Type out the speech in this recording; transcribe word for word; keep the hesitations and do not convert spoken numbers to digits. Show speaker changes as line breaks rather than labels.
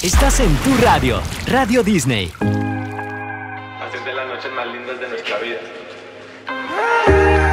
Estás en tu radio, Radio Disney.
Hacer de las noches más lindas de nuestra vida.